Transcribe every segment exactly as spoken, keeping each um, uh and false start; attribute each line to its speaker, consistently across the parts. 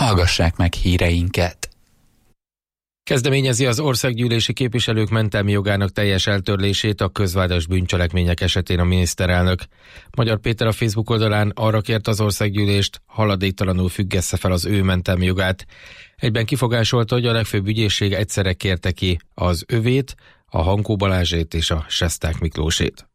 Speaker 1: Hallgassák meg híreinket!
Speaker 2: Kezdeményezi az országgyűlési képviselők mentelmi jogának teljes eltörlését a közvádas bűncselekmények esetén a miniszterelnök. Magyar Péter a Facebook oldalán arra kért az országgyűlést, haladéktalanul függesse fel az ő mentelmi jogát. Egyben kifogásolta, hogy a legfőbb ügyészség egyszerre kérte ki az övét, a Hankó Balázsét és a Sesták Miklósét.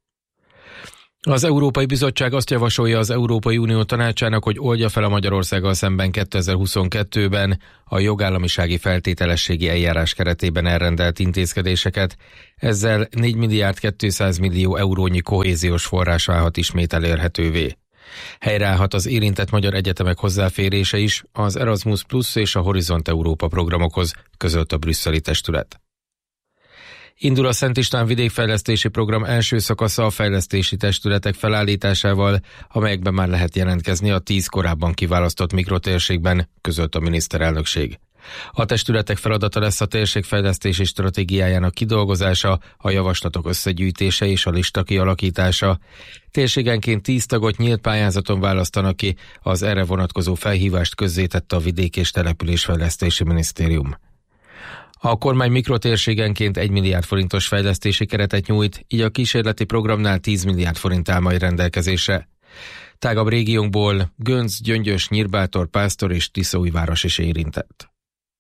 Speaker 2: Az Európai Bizottság azt javasolja az Európai Unió Tanácsának, hogy oldja fel a Magyarországgal szemben kétezer-huszonkettőben a jogállamisági feltételességi eljárás keretében elrendelt intézkedéseket. Ezzel négy milliárd kétszáz millió eurónyi kohéziós forrás válhat ismét elérhetővé. Helyreállhat az érintett magyar egyetemek hozzáférése is az Erasmus Plus és a Horizont Európa programokhoz, közölt a brüsszeli testület. Indul a Szent István vidékfejlesztési program első szakasza a fejlesztési testületek felállításával, amelyekben már lehet jelentkezni a tíz korábban kiválasztott mikrotérségben, közölt a miniszterelnökség. A testületek feladata lesz a térségfejlesztési stratégiájának kidolgozása, a javaslatok összegyűjtése és a lista kialakítása. Térségenként tíz tagot nyílt pályázaton választanak ki, az erre vonatkozó felhívást közzétette a Vidék- és Településfejlesztési Minisztérium. A kormány mikrotérségenként egy milliárd forintos fejlesztési keretet nyújt, így a kísérleti programnál tíz milliárd forint áll majd rendelkezésre. Tágabb régiónkból Gönc, Gyöngyös, Nyírbátor, Pásztor és Tiszóújváros is érintett.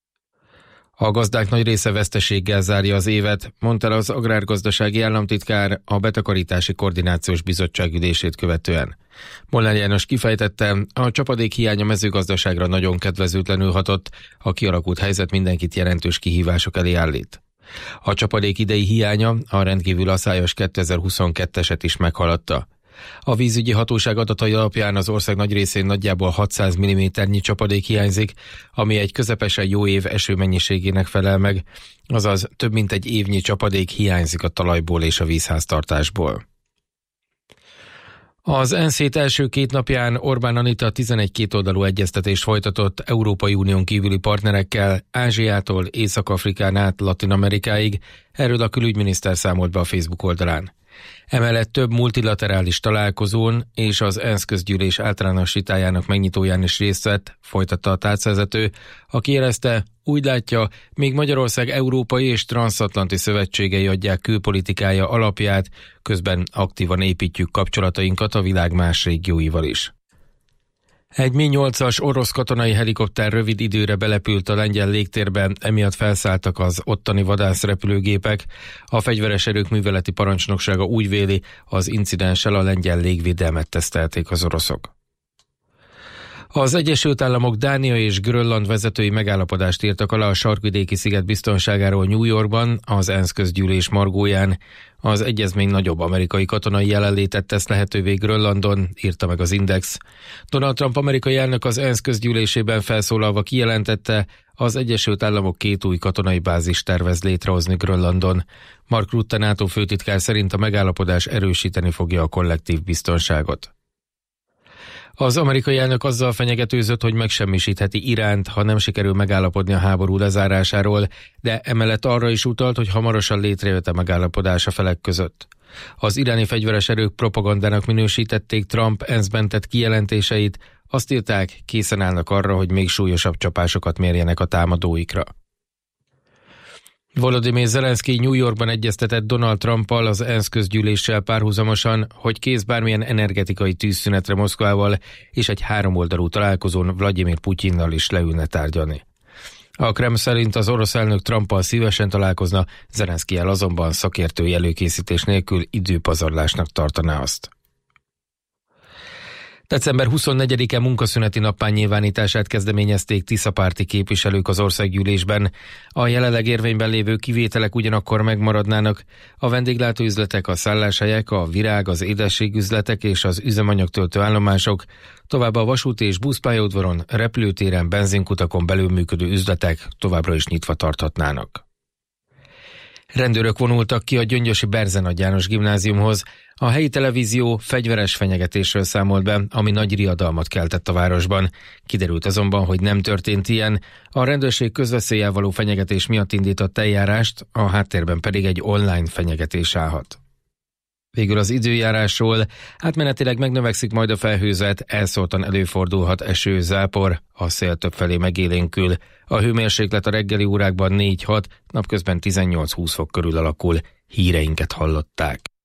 Speaker 2: A gazdák nagy része veszteséggel zárja az évet, mondta el az Agrárgazdasági Államtitkár a Betakarítási Koordinációs Bizottság ülését követően. Molnár János kifejtette, a csapadék hiánya mezőgazdaságra nagyon kedvezőtlenül hatott, a kialakult helyzet mindenkit jelentős kihívások elé állít. A csapadék idei hiánya a rendkívül aszályos kétezer-huszonkettőeset is meghaladta. A vízügyi hatóság adatai alapján az ország nagy részén nagyjából hatszáz milliméternyi csapadék hiányzik, ami egy közepesen jó év esőmennyiségének felel meg, azaz több mint egy évnyi csapadék hiányzik a talajból és a vízháztartásból. Az ENSZ hét első két napján Orbán Anita tizenegy kétoldalú egyeztetést folytatott Európai Unión kívüli partnerekkel, Ázsiától Észak-Afrikán át Latin-Amerikáig, erről a külügyminiszter számolt be a Facebook oldalán. Emellett több multilaterális találkozón és az ENSZ közgyűlés általános vitájának megnyitóján is részt vett, folytatta a tárcavezető, aki jelezte, úgy látja, még Magyarország európai és transzatlanti szövetségei adják külpolitikája alapját, közben aktívan építjük kapcsolatainkat a világ más régióival is. Egy MiG nyolcas orosz katonai helikopter rövid időre belepült a lengyel légtérbe, emiatt felszálltak az ottani vadászrepülőgépek. A fegyveres erők műveleti parancsnoksága úgy véli, az incidenssel a lengyel légvédelmet tesztelték az oroszok. Az Egyesült Államok, Dánia és Grönland vezetői megállapodást írtak alá a sarkvidéki sziget biztonságáról New Yorkban, az ENSZ közgyűlés margóján. Az egyezmény nagyobb amerikai katonai jelenlétet tesz lehetővé Grönlandon, írta meg az Index. Donald Trump amerikai elnök az ENSZ közgyűlésében felszólalva kijelentette, az Egyesült Államok két új katonai bázist tervez létrehozni Grönlandon. Mark Rutte NATO főtitkár szerint a megállapodás erősíteni fogja a kollektív biztonságot. Az amerikai elnök azzal fenyegetőzött, hogy megsemmisítheti Iránt, ha nem sikerül megállapodni a háború lezárásáról, de emellett arra is utalt, hogy hamarosan létrejött a megállapodás a felek között. Az iráni fegyveres erők propagandának minősítették Trump ENSZ-ben tett kijelentéseit, azt írták, készen állnak arra, hogy még súlyosabb csapásokat mérjenek a támadóikra. Volodymyr Zelenszky New Yorkban egyeztetett Donald Trumpal az ENSZ közgyűléssel párhuzamosan, hogy kész bármilyen energetikai tűzszünetre Moszkvával, és egy háromoldalú találkozón Vladimir Putyinnal is leülne tárgyalni. A Kreml szerint az orosz elnök Trumpal szívesen találkozna, Zelenszkyjel azonban szakértői előkészítés nélkül időpazarlásnak tartaná azt. december huszonnegyedike munkaszüneti nappá nyilvánítását kezdeményezték tiszapárti képviselők az országgyűlésben. A jelenleg érvényben lévő kivételek ugyanakkor megmaradnának. A vendéglátóüzletek, a szálláshelyek, a virág, az édességüzletek és az üzemanyagtöltő állomások, továbbá a vasúti és buszpályaudvaron, repülőtéren, benzinkutakon belül működő üzletek továbbra is nyitva tarthatnának. Rendőrök vonultak ki a gyöngyösi Berze Nagy János gimnáziumhoz. A helyi televízió fegyveres fenyegetésről számolt be, ami nagy riadalmat keltett a városban. Kiderült azonban, hogy nem történt ilyen. A rendőrség közveszéllyel való fenyegetés miatt indított eljárást, a háttérben pedig egy online fenyegetés állhat. Végül az időjárásról, átmenetileg megnövekszik majd a felhőzet, elszórtan előfordulhat eső, zápor, a szél többfelé megélénkül. A hőmérséklet a reggeli órákban négy hat, napközben tizennyolc húsz fok körül alakul. Híreinket hallották.